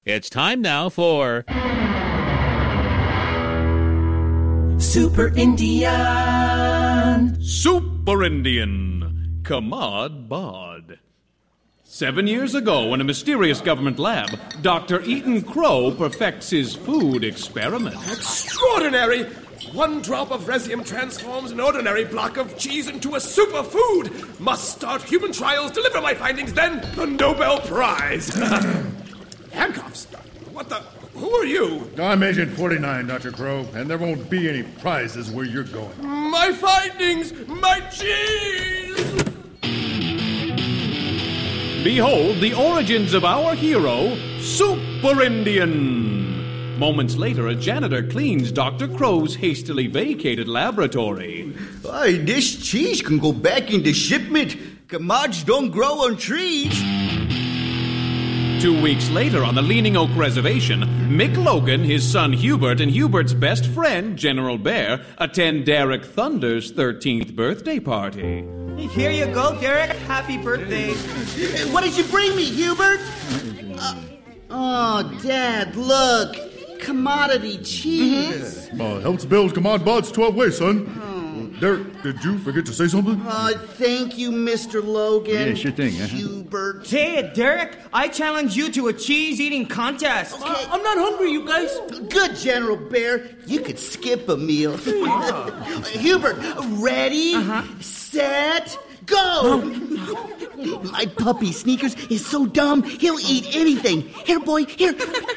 It's time now for Super Indian. Super Indian, Kamad Bod. 7 years ago, in a mysterious government lab, Dr. Eaton Crow perfects his food experiment. Extraordinary! One drop of resium transforms an ordinary block of cheese into a superfood. Must start human trials, deliver my findings, then the Nobel Prize. Handcuffs? What the? Who are you? I'm Agent 49, Dr. Crow, and there won't be any prizes where you're going. My findings! My cheese! Behold the origins of our hero, Super Indian. Moments later, a janitor cleans Dr. Crow's hastily vacated laboratory. Hey, this cheese can go back into shipment. Kamads don't grow on trees. 2 weeks later, on the Leaning Oak Reservation, Mick Logan, his son Hubert, and Hubert's best friend, General Bear, attend Derek Thunder's 13th birthday party. Here you go, Derek. Happy birthday. What did you bring me, Hubert? Dad, look. Commodity cheese. Helps build Kamad Bod's 12 ways, son. Derek, did you forget to say something? Thank you, Mr. Logan. Yeah, sure thing. Hubert. Hey, Derek, I challenge you to a cheese-eating contest. Okay. I'm not hungry, you guys. Good, General Bear. You could skip a meal. Hubert, ready, set, go. My puppy Sneakers is so dumb, he'll eat anything. Here, boy, here.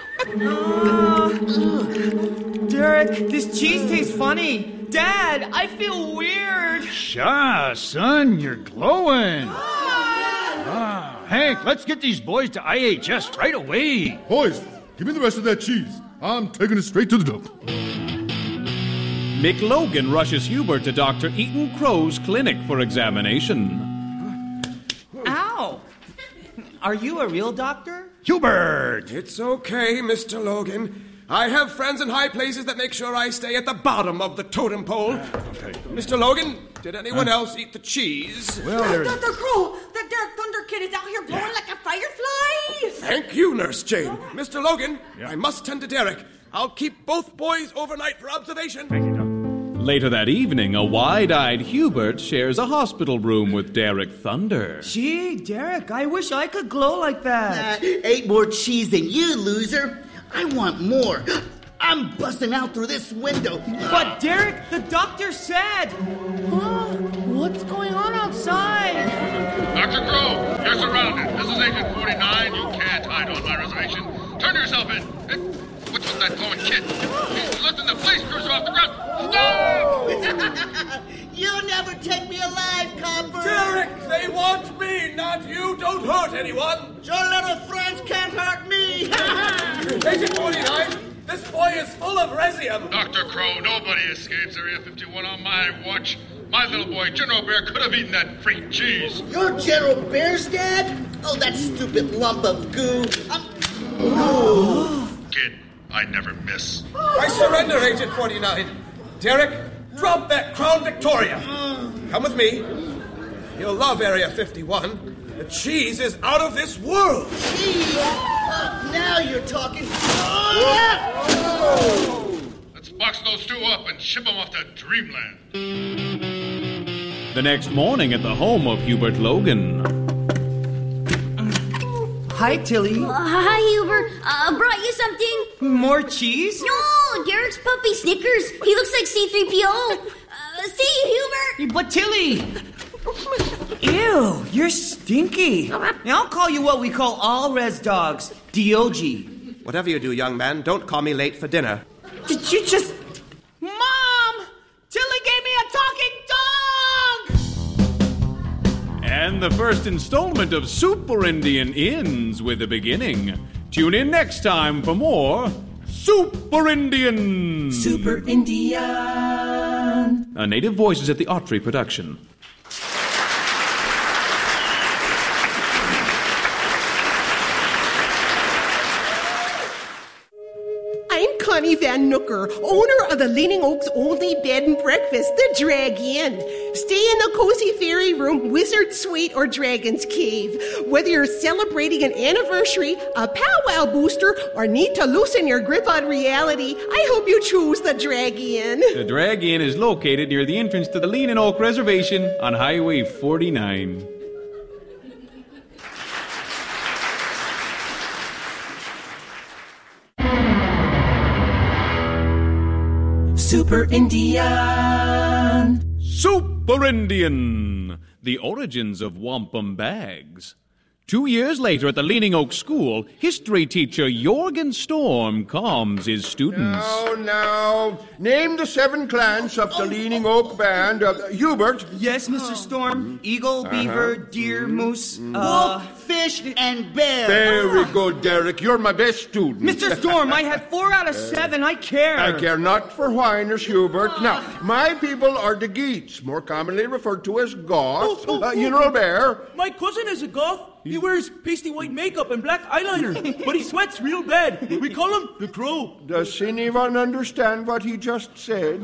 Derek, this cheese tastes funny. Dad, I feel weird. Sha, son, you're glowing. Hank, let's get these boys to IHS right away. Boys, give me the rest of that cheese. I'm taking it straight to the dump. Mick Logan rushes Hubert to Dr. Eaton Crow's clinic for examination. Ow. Are you a real doctor? Hubert! It's okay, Mr. Logan. I have friends in high places that make sure I stay at the bottom of the totem pole. Mr. Logan, did anyone else eat the cheese? Well, there's... Dr. Crow, that Derek Thunder kid is out here glowing like a firefly. Thank you, Nurse Jane. Mr. Logan, I must tend to Derek. I'll keep both boys overnight for observation. Thank you, Doc. Later that evening, a wide-eyed Hubert shares a hospital room with Derek Thunder. Gee, Derek, I wish I could glow like that. Ate more cheese than you, loser. I want more. I'm busting out through this window. But Derek, the doctor said... What's going on outside? Dr. Crow, you're surrounded. This is Agent 49. You can't hide on my reservation. Turn yourself in. What's with that glowing kid? He's lifting the police cruiser off the ground. Stop! You'll never take me alive, copper. Derek, they want me, not you. Don't hurt anyone. Your little friends can't hurt me. Agent 49, this boy is full of resium. Dr. Crow, nobody escapes Area 51 on my watch. My little boy, General Bear, could have eaten that free cheese. You're General Bear's dad? Oh, that stupid lump of goo. Kid, I never miss. I surrender, Agent 49. Derek, drop that Crown Victoria. Come with me. You'll love Area 51. The cheese is out of this world. Cheese? Now you're talking. Let's box those two up and ship them off to Dreamland. The next morning at the home of Hubert Logan. Hi, Tilly. Hi, Hubert. Brought you something? More cheese? No, Derek's puppy Snickers. He looks like C-3PO. See you, Hubert. But Tilly... Ew, you're stinky. Now I'll call you what we call all res dogs, DOG. Whatever you do, young man, don't call me late for dinner. Did you just... Mom! Tilly gave me a talking dog! And the first installment of Super Indian ends with a beginning. Tune in next time for more Super Indian. Super Indian. A Native Voices at the Autry production. I'm Connie Van Nooker, owner of the Leaning Oaks Only Bed and Breakfast, the Drag Inn. Stay in the cozy fairy room, wizard suite, or dragon's cave. Whether you're celebrating an anniversary, a powwow booster, or need to loosen your grip on reality, I hope you choose the Drag Inn. The Drag Inn is located near the entrance to the Leaning Oak Reservation on Highway 49. Super Indian. Super Indian, the origins of wampum bags. 2 years later at the Leaning Oak School, history teacher Jorgen Storm calms his students. Now, name the 7 clans of the Leaning Oak Band. Hubert? Yes, Mr. Storm. Eagle, beaver, deer, moose, wolf, fish, and bear. Very good, Derek. You're my best student. Mr. Storm, I had 4 out of 7. I care. I care not for whiners, Hubert. Now, my people are the Geats, more commonly referred to as Goths. General Bear? My cousin is a Goth. He wears pasty white makeup and black eyeliner, but he sweats real bad. We call him the Crow. Does anyone understand what he just said?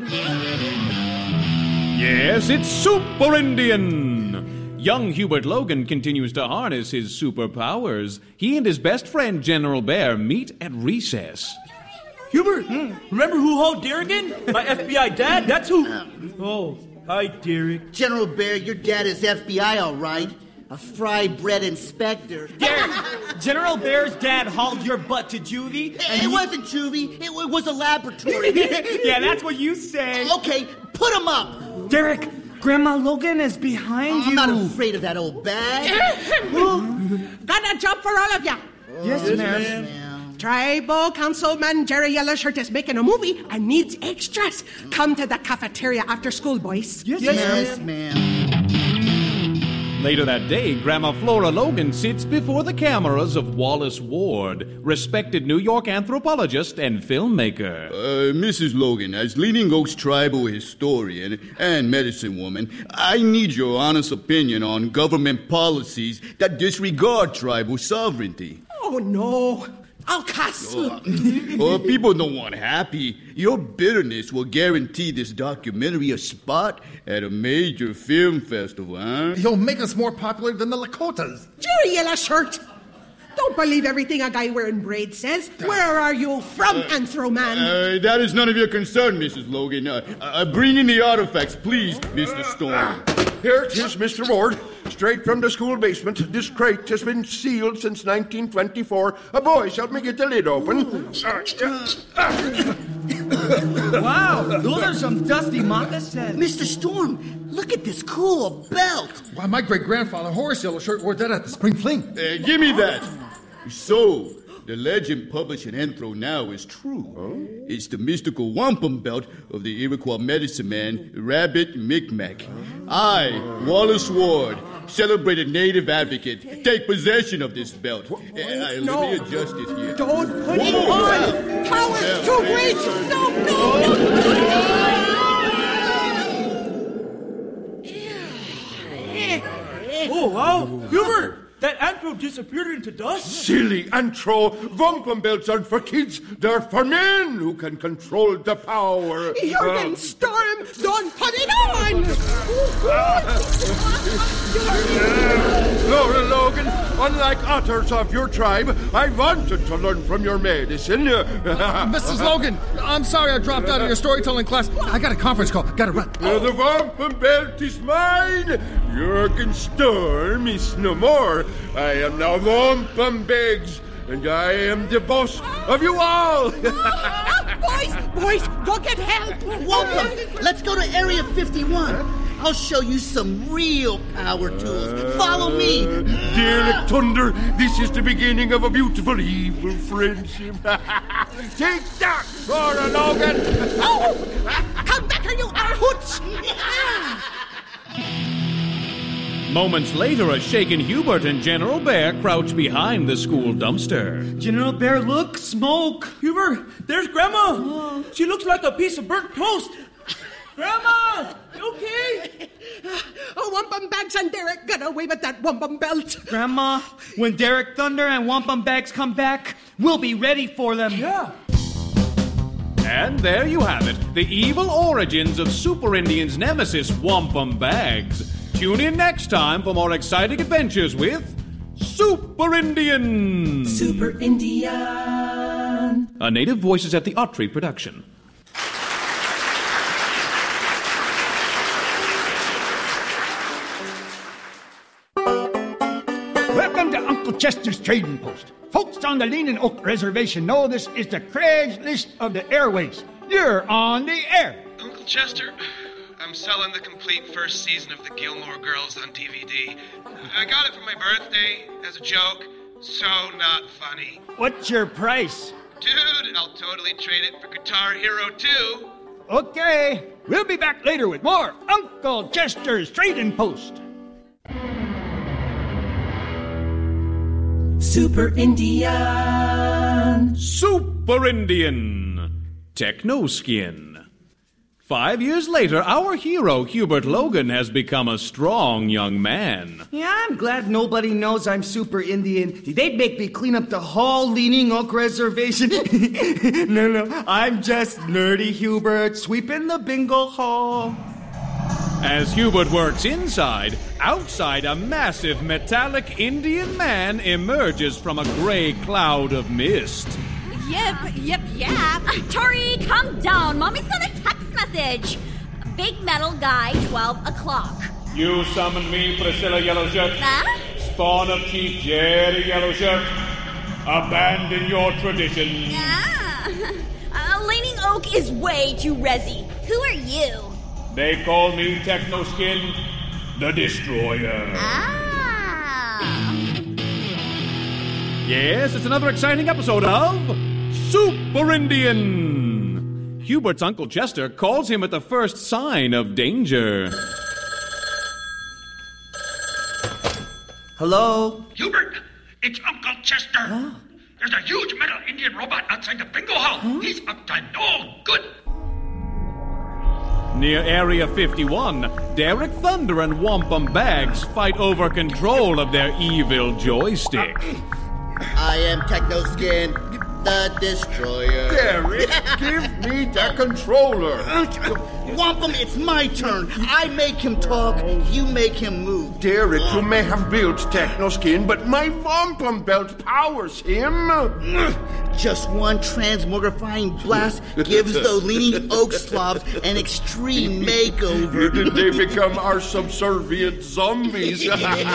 Yes, it's Super Indian. Young Hubert Logan continues to harness his superpowers. He and his best friend, General Bear, meet at recess. Hubert, remember who hauled Derek in? My FBI dad, that's who. Oh, hi, Derek. General Bear, your dad is FBI, all right. A fry-bread inspector. Derek, General Bear's dad hauled your butt to juvie. It wasn't juvie. It was a laboratory. Yeah, that's what you say. Okay, put him up. Derek, Grandma Logan is behind you. I'm not afraid of that old bag. Got a job for all of you. Yes, ma'am. Tribal Councilman Jerry Yellowshirt is making a movie and needs extras. Come to the cafeteria after school, boys. Yes, ma'am. Later that day, Grandma Flora Logan sits before the cameras of Wallace Ward, respected New York anthropologist and filmmaker. Mrs. Logan, as Leaning Oaks tribal historian and medicine woman, I need your honest opinion on government policies that disregard tribal sovereignty. Oh, no. I'll cuss. People don't want happy. Your bitterness will guarantee this documentary a spot at a major film festival, huh? He'll make us more popular than the Lakotas. Jerry Yellowshirt. Don't believe everything a guy wearing braids says. Where are you from, Anthroman? That is none of your concern, Mrs. Logan. Bring in the artifacts, please, Mr. Storm. Here it is, Mr. Ward. Straight from the school basement. This crate has been sealed since 1924. Boys, help me get the lid open. Wow, those are some dusty moccasins. Mr. Storm, look at this cool belt. Why, my great-grandfather Horace Yellowshirt wore that at the spring fling. Give me that. So, the legend published in Anthro now is true. Oh? It's the mystical wampum belt of the Iroquois medicine man, Rabbit Micmac. I, Wallace Ward, celebrated native advocate, take possession of this belt. Let me adjust it here. Don't put it on! Power too great! Oh, wow. Hubert! That Anthro disappeared into dust? Silly Anthro! Wampum belts aren't for kids. They're for men who can control the power. Jorgen Storm, don't put it on! Flora Logan, unlike others of your tribe, I wanted to learn from your medicine. Mrs. Logan, I'm sorry I dropped out of your storytelling class. I got a conference call. Gotta run. The wampum belt is mine. Jorgen Storm is no more. I am now Wampum Biggs, and I am the boss of you all. Boys, go get help. Wampum, let's go to Area 51. I'll show you some real power tools. Follow me. Derek Thunder, this is the beginning of a beautiful, evil friendship. Take that, Flora Logan. Come back here, you hoots. Moments later, a shaken Hubert and General Bear crouch behind the school dumpster. General Bear, look, smoke. Hubert, there's Grandma. She looks like a piece of burnt toast. Grandma, you okay? Wampum Bags and Derek got away with that wampum belt. Grandma, when Derek Thunder and Wampum Bags come back, we'll be ready for them. Yeah. And there you have it, the evil origins of Super Indian's nemesis, Wampum Bags. Tune in next time for more exciting adventures with Super Indian! Super Indian! A Native Voices at the Autry production. Welcome to Uncle Chester's Trading Post. Folks on the Leaning Oak Reservation know this is the Craigslist of the airways. You're on the air. Uncle Chester, I'm selling the complete first season of the Gilmore Girls on DVD. I got it for my birthday as a joke, so not funny. What's your price? Dude, I'll totally trade it for Guitar Hero 2. Okay, we'll be back later with more Uncle Chester's Trading Post. Super Indian! Super Indian! Technoskin. 5 years later, our hero, Hubert Logan, has become a strong young man. Yeah, I'm glad nobody knows I'm Super Indian. They'd make me clean up the whole Leaning Oak Reservation. No, I'm just nerdy Hubert, sweeping the bingo hall. As Hubert works inside, outside a massive metallic Indian man emerges from a gray cloud of mist. Yep. Tori, calm down. Mommy's got a text message. Big metal guy, 12 o'clock. You summoned me, Priscilla Yellowshirt. Huh? Spawn of Chief Jerry Yellowshirt. Abandon your tradition. Leaning Oak is way too resi. Who are you? They call me Technoskin, the Destroyer. Yes, it's another exciting episode of Super Indian. Hubert's Uncle Chester calls him at the first sign of danger. Hello? Hubert, it's Uncle Chester. Huh? There's a huge metal Indian robot outside the bingo hall. Huh? He's up to no good. Near Area 51, Derek Thunder and Wampum Bags fight over control of their evil joystick. I am Technoskin, the Destroyer. Derek, give me that controller. Wampum, it's my turn. I make him talk, you make him move. Derek, you may have built Technoskin, but my Wampum belt powers him. Just one transmogrifying blast gives those Leaning Oak slobs an extreme makeover. They become our subservient zombies.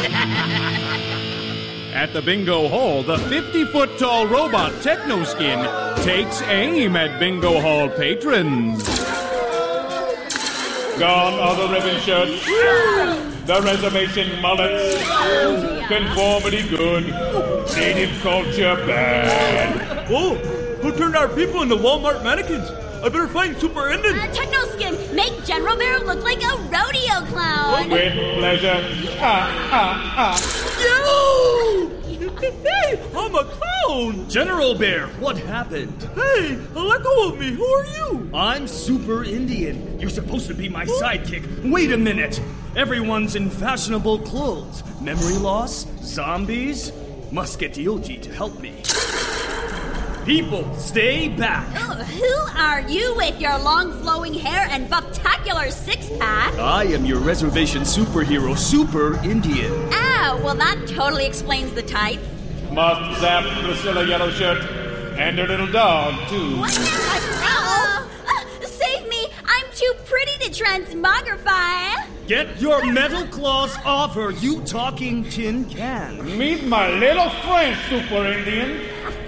At the bingo hall, the 50-foot-tall robot Technoskin takes aim at bingo hall patrons. Gone are the ribbon shirts, the reservation mullets, conformity good, native culture bad. Whoa, who turned our people into Walmart mannequins? I better find Super Indian. Technoskin, make General Bear look like a rodeo clown. With pleasure. Yo! Hey, I'm a clown! General Bear, what happened? Hey, let go of me. Who are you? I'm Super Indian. You're supposed to be my sidekick. Wait a minute. Everyone's in fashionable clothes. Memory loss? Zombies? Must get Dioji to help me. People, stay back. Who are you with your long flowing hair and bucktacular six-pack? I am your reservation superhero, Super Indian. Oh, well that totally explains the type. Must zap Priscilla Yellowshirt and her little dog, too. What the save me! I'm too pretty to transmogrify. Get your metal claws off her, you talking tin can. Meet my little friend, Super Indian.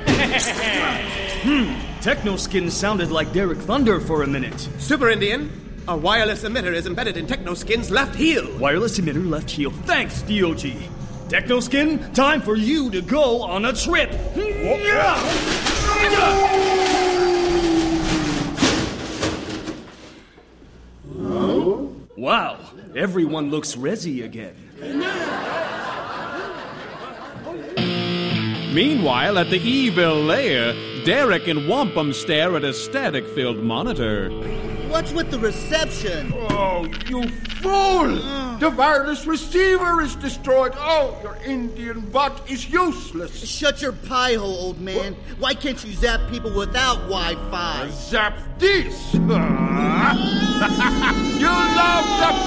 Technoskin sounded like Derek Thunder for a minute. Super Indian, a wireless emitter is embedded in Technoskin's left heel. Wireless emitter left heel. Thanks, DOG. Technoskin, time for you to go on a trip. Wow, everyone looks resi again. Meanwhile, at the evil lair, Derek and Wampum stare at a static-filled monitor. What's with the reception? Oh, you fool! The wireless receiver is destroyed. Oh, your Indian butt is useless. Shut your pie hole, old man. Why can't you zap people without Wi-Fi? Zap this! You love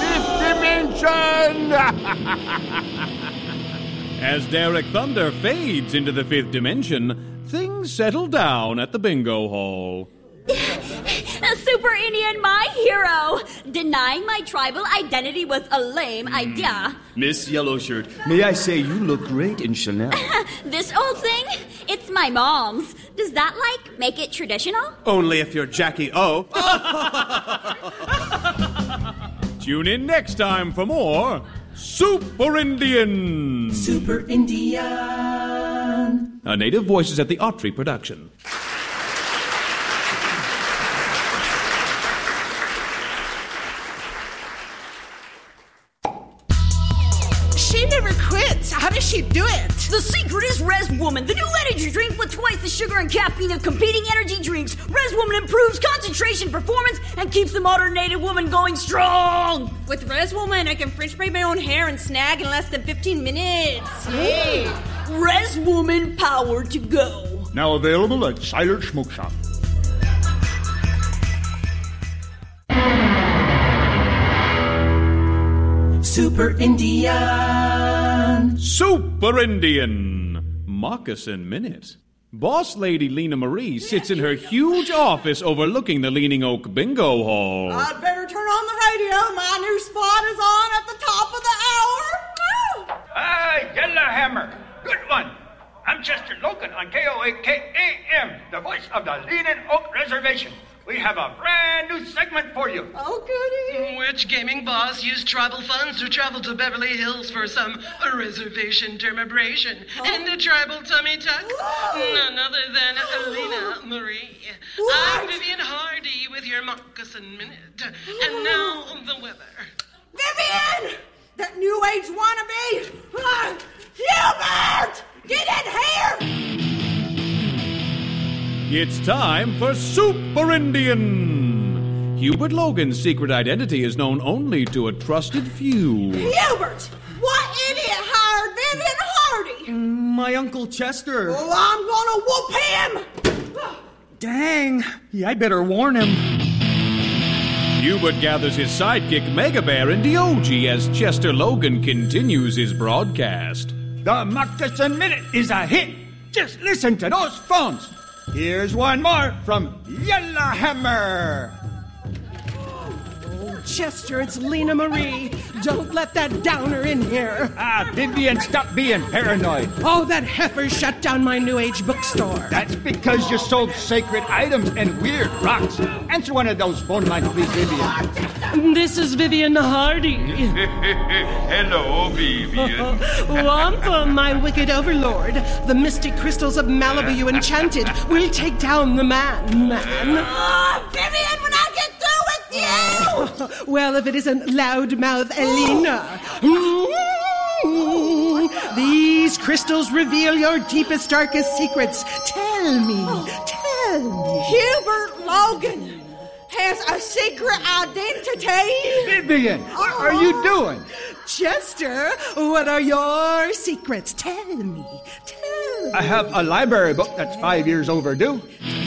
the fifth dimension! As Derek Thunder fades into the fifth dimension, things settle down at the bingo hall. Super Indian, my hero! Denying my tribal identity was a lame idea. Miss Yellowshirt, may I say you look great in Chanel? This old thing? It's my mom's. Does that, make it traditional? Only if you're Jackie O. Tune in next time for more Super Indian. Super Indian. A Native Voices at the Autry production. She never quits. How does she do it? The secret is Res Woman, the new energy drink with twice the sugar and caffeine of competing energy drinks. Res Woman improves concentration, performance, and keeps the modern native woman going strong. With Res Woman, I can French braid my own hair and snag in less than 15 minutes. Hey, Res Woman power to go. Now available at Silent Smoke Shop. Super Indian. Super Indian. Moccasin Minute. Boss Lady Lena Marie sits in her huge office overlooking the Leaning Oak Bingo Hall. I'd better turn on the radio. My new spot is on at the top of the hour. Hi, Yellowhammer. Good one. I'm Chester Logan on KOAK-AM, the voice of the Leaning Oak Reservation. We have a brand new segment for you. Oh, goody. Which gaming boss used tribal funds to travel to Beverly Hills for some reservation dermabrasion and a tribal tummy tuck? None other than Lena Marie. I'm Vivian Hardy with your Moccasin Minute. And now the weather. Vivian! That new age wannabe! Hubert! Get in here! It's time for Super Indian. Hubert Logan's secret identity is known only to a trusted few. Hubert! What idiot hired Vivian Hardy? My Uncle Chester. Oh, I'm gonna whoop him! Dang. Yeah, I better warn him. Hubert gathers his sidekick Mega Bear and Diogi as Chester Logan continues his broadcast. The Moccasin Minute is a hit. Just listen to those phones. Here's one more from Yellowhammer. Oh, Chester, it's Lena Marie. Don't let that downer in here. Vivian, stop being paranoid. Oh, that heifer shut down my New Age bookstore. That's because you sold sacred items and weird rocks. Answer one of those phone lines, please, Vivian. This is Vivian Hardy. Hello, Vivian. Wampa, my wicked overlord. The mystic crystals of Malibu you enchanted will take down the man. Oh, Vivian, when I get through with you! Well, if it isn't loudmouth Elena. These crystals reveal your deepest, darkest secrets. Tell me. Hubert Logan has a secret identity. Vivian, what are you doing? Chester, what are your secrets? Tell me. I have a library book that's 5 years overdue.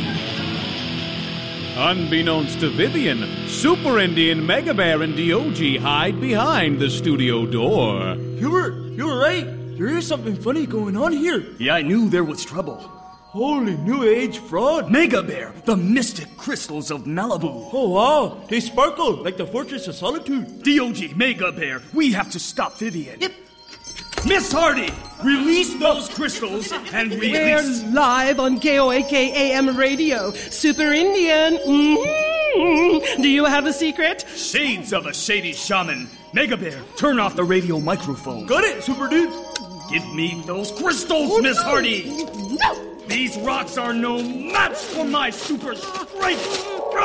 Unbeknownst to Vivian, Super Indian, Mega Bear, and Diogi hide behind the studio door. Hubert, you're right. There is something funny going on here. Yeah, I knew there was trouble. Holy new age fraud. Mega Bear, the mystic crystals of Malibu. Oh, wow. They sparkle like the Fortress of Solitude. Diogi, Mega Bear, we have to stop Vivian. Yep. Miss Hardy, release those crystals and release... We're live on KOAK-AM radio. Super Indian. Mm-hmm. Do you have a secret? Shades of a shady shaman. Mega Bear, turn off the radio microphone. Got it, Super Dude. Give me those crystals, Miss Hardy. No. These rocks are no match for my super strength.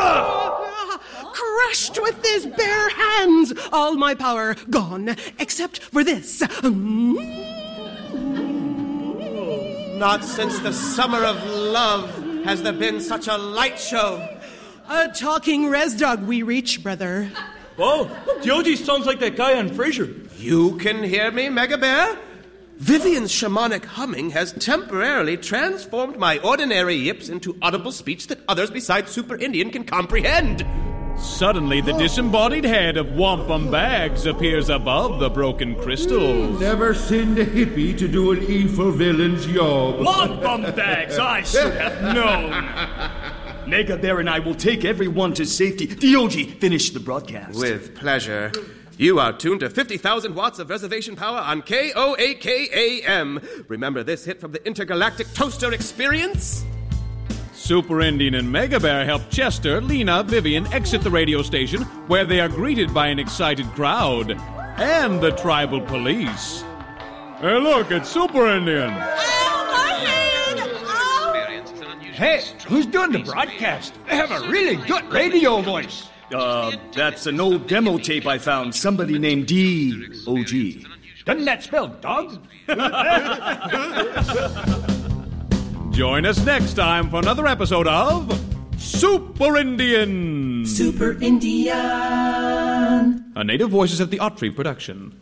Crushed with his bare hands. All my power gone, except for this. Not since the summer of love has there been such a light show. A talking res dog we reach, brother. Oh, Dioji sounds like that guy on Frasier. You can hear me, Mega Bear? Vivian's shamanic humming has temporarily transformed my ordinary yips into audible speech that others besides Super Indian can comprehend. Suddenly, the disembodied head of Wampum Bags appears above the broken crystals. Never send a hippie to do an evil villain's job. Wampum Bags, I should have known. Mega Bear and I will take everyone to safety. Dioji, finish the broadcast. With pleasure. You are tuned to 50,000 watts of reservation power on KOAK-AM. Remember this hit from the Intergalactic Toaster Experience? Super Indian and Mega Bear help Chester, Lena, Vivian exit the radio station, where they are greeted by an excited crowd and the tribal police. Hey, look, it's Super Indian. Hey, who's doing the broadcast? They have a really good radio voice. That's an old demo tape I found. Somebody named D.O.G. Doesn't that spell dog? Join us next time for another episode of Super Indian. Super Indian. A Native Voices at the Autry production.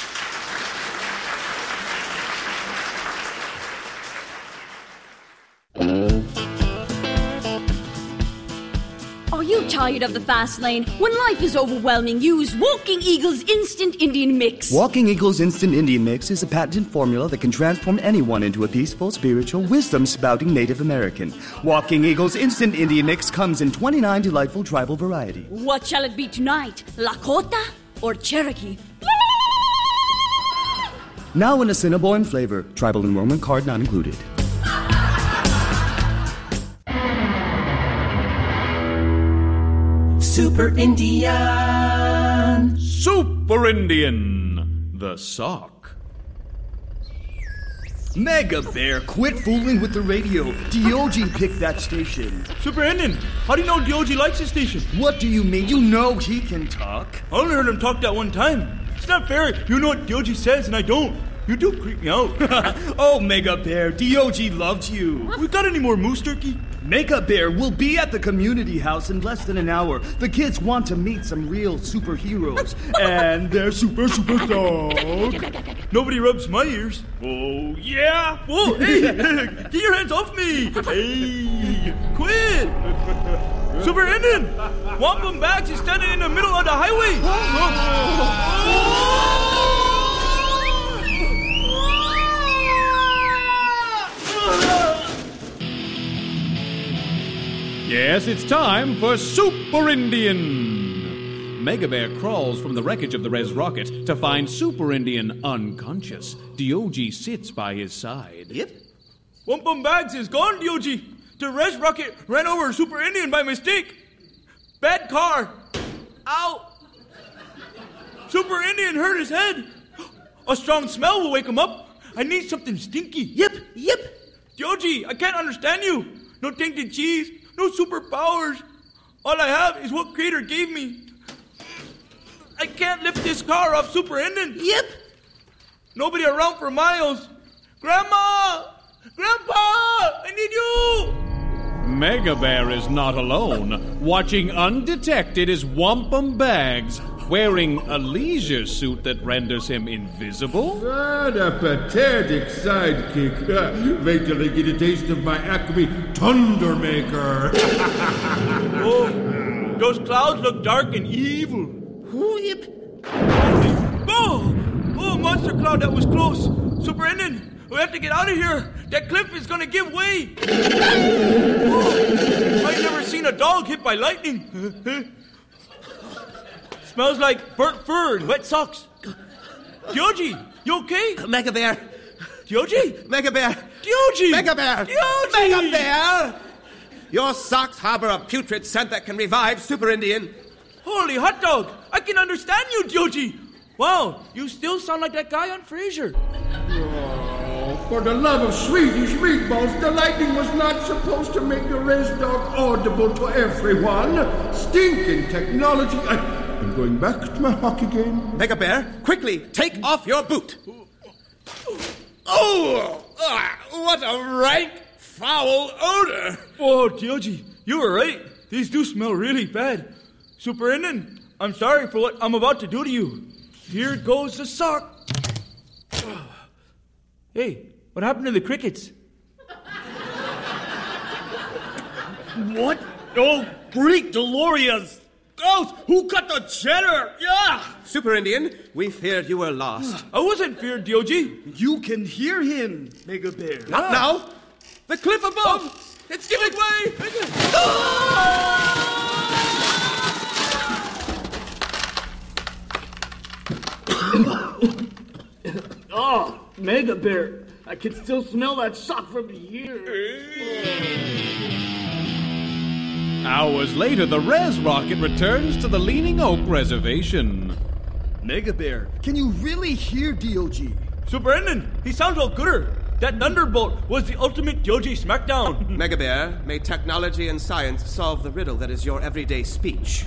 Are you tired of the fast lane? When life is overwhelming, use Walking Eagle's Instant Indian Mix. Walking Eagle's Instant Indian Mix is a patented formula that can transform anyone into a peaceful, spiritual, wisdom-spouting Native American. Walking Eagle's Instant Indian Mix comes in 29 delightful tribal varieties. What shall it be tonight? Lakota or Cherokee? Now in Assiniboine flavor, tribal enrollment card not included. Super Indian. Super Indian, the sock. Mega Bear, quit fooling with the radio. Dioji picked that station. Super Indian, how do you know Dioji likes his station? What do you mean? You know he can talk. I only heard him talk that one time. It's not fair. You know what Dioji says and I don't. You do creep me out. Oh, Mega Bear, Dioji loved you. We got any more moose turkey? Mega Bear will be at the community house in less than an hour. The kids want to meet some real superheroes. And they're super dogs. Nobody rubs my ears. Oh, yeah? Whoa, hey, get your hands off me. Hey, quit. Super Indian, Wampum Bags is standing in the middle of the highway. Yes, it's time for Super Indian. Mega Bear crawls from the wreckage of the Res Rocket to find Super Indian unconscious. Dioji sits by his side. Yep. Wampum Bags is gone, Dioji. The Res Rocket ran over Super Indian by mistake. Bad car. Ow. Super Indian hurt his head. A strong smell will wake him up. I need something stinky. Yep. Dioji, I can't understand you. No tainted cheese. No superpowers. All I have is what Creator gave me. I can't lift this car off Super Indian. Yep. Nobody around for miles. Grandma! Grandpa! I need you! Mega Bear is not alone. Watching undetected is Wampum Bags, wearing a leisure suit that renders him invisible. What a pathetic sidekick. Wait till I get a taste of my Acme Thundermaker. Oh, those clouds look dark and evil. Yep. Oh, monster cloud, that was close. Super Indian, we have to get out of here. That cliff is going to give way. Oh, I've never seen a dog hit by lightning. Smells like burnt fur and wet socks. Dioji, you okay? Mega Bear. Dioji? Mega Bear. Dioji! Mega Bear. Dioji! Mega Bear! Your socks harbor a putrid scent that can revive Super Indian. Holy hot dog! I can understand you, Dioji! Wow, you still sound like that guy on Frasier. Oh, for the love of Swedish meatballs, the lightning was not supposed to make the Res Dog audible to everyone. Stinking technology. I'm going back to my hockey game. Mega Bear, quickly, take off your boot. Oh, what a rank, foul odor. Oh, Dioji, you were right. These do smell really bad. Super Indian, I'm sorry for what I'm about to do to you. Here goes the sock. Hey, what happened to the crickets? What? Oh, Greek Delorias! Ghost, who cut the cheddar? Yeah! Super Indian, we feared you were lost. I wasn't feared, Dioji. You can hear him, Mega Bear. Not now! The cliff above! It's giving way! Oh, Mega Bear, I can still smell that sock from here. Hours later, the Res Rocket returns to the Leaning Oak Reservation. Mega Bear, can you really hear DOG? Super Indian, he sounds all gooder. That Thunderbolt was the ultimate Dioji smackdown. Mega Bear, may technology and science solve the riddle that is your everyday speech.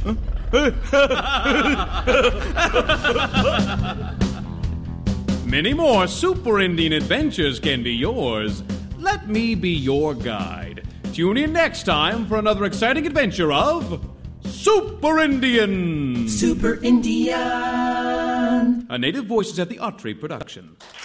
Many more Super Indian adventures can be yours. Let me be your guide. Tune in next time for another exciting adventure of Super Indian. Super Indian. A Native Voices at the Autry production.